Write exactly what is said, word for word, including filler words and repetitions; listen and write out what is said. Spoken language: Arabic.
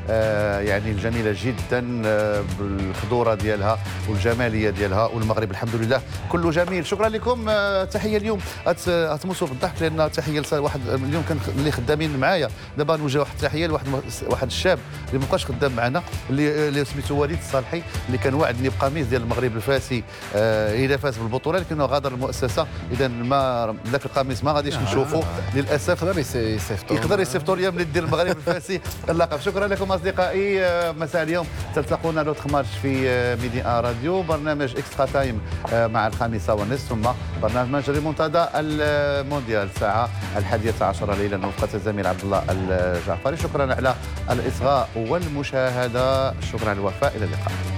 يعني الجميله جدا بالخضوره ديالها والجماليه ديالها، والمغرب الحمد لله كله جميل. شكرا لكم. تحيه اليوم غتموتوا بالضحك لان تحيه واحد اليوم كان اللي خدامين معايا، دابا نوجه واحد التحيه لواحد واحد الشاب اللي مابقاش خدام معنا اللي اللي سميتو وليد الصالحي، اللي كان واعدني بقميص ديال المغرب الفاسي آه اذا فاز بالبطوله، لكنه غادر المؤسسه، اذا ما ذاك القميص ما غاديش نشوفه للاسف. يقدر يصيفطو يقدر يصيفطوا لي من يدير المغرب الفاسي اللقب. شكرا لكم اصدقائي. مساء اليوم تلتقونا لوتخ مارش في ميدي ان راديو، برنامج اكسترا تايم مع الخامسه والنصف، ثم برنامج ريمونتادا المونديال الساعه الحادية عشرة ليلا وفقة الزميل عبد الله الجعفري. شكرا على الاصغاء والمشاهده، شكرا على الوفاء، الى اللقاء.